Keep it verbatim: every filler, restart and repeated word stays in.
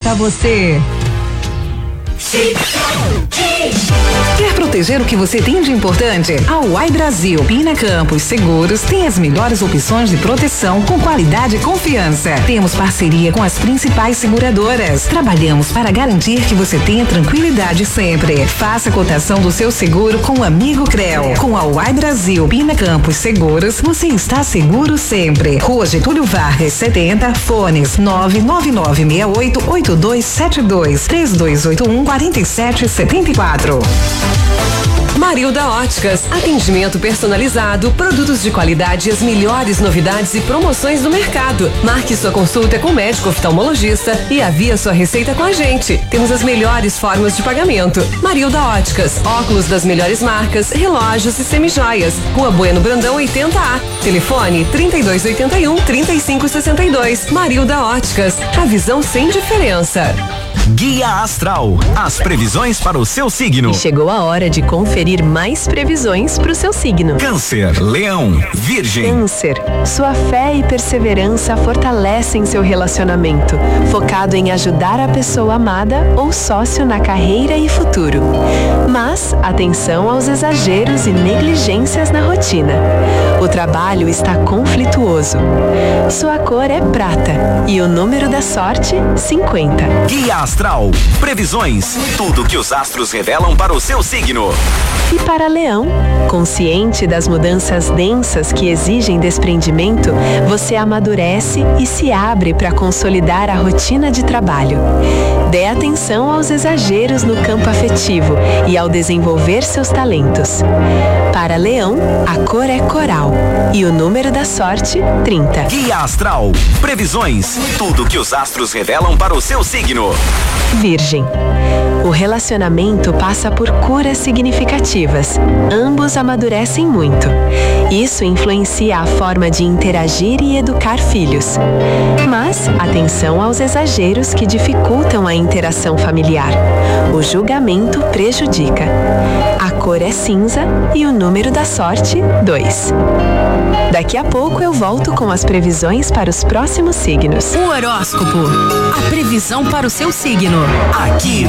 pra você. Quer proteger o que você tem de importante? A Uai Brasil Pina Campos Seguros tem as melhores opções de proteção com qualidade e confiança. Temos parceria com as principais seguradoras. Trabalhamos para garantir que você tenha tranquilidade sempre. Faça a cotação do seu seguro com o amigo Creu. Com a Uai Brasil Pina Campos Seguros, você está seguro sempre. Rua Getúlio Vargas, setenta, fones nove nove nove seis oito oito dois sete dois, três dois oito um, quatro sete sete quatro. Marilda Óticas, atendimento personalizado, produtos de qualidade e as melhores novidades e promoções do mercado. Marque sua consulta com o médico oftalmologista e avie sua receita com a gente. Temos as melhores formas de pagamento. Marilda Óticas, óculos das melhores marcas, relógios e semijoias. Rua Bueno Brandão oitenta A. Telefone trinta e dois oitenta e um, trinta e cinco sessenta e dois. Marilda Óticas, a visão sem diferença. Guia Astral, as previsões para o seu signo. E chegou a hora de conferir mais previsões para o seu signo. Câncer, Leão, Virgem. Câncer, sua fé e perseverança fortalecem seu relacionamento, focado em ajudar a pessoa amada ou sócio na carreira e futuro. Mas atenção aos exageros e negligências na rotina. O trabalho está conflituoso. Sua cor é prata e o número da sorte, cinquenta. Guia Astral, previsões, tudo que os astros revelam para o seu signo. E para Leão, consciente das mudanças densas que exigem desprendimento, você amadurece e se abre para consolidar a rotina de trabalho. Dê atenção aos exageros no campo afetivo e ao desenvolver seus talentos. Para Leão, a cor é coral e o número da sorte, trinta. Guia Astral, previsões, tudo que os astros revelam para o seu signo. Virgem, o relacionamento passa por curas significativas. Ambos amadurecem muito. Isso influencia a forma de interagir e educar filhos. Mas atenção aos exageros que dificultam a interação familiar. O julgamento prejudica. A cor é cinza e o número da sorte, dois. Daqui a pouco eu volto com as previsões para os próximos signos. O horóscopo, a previsão para o seu signo. Aqui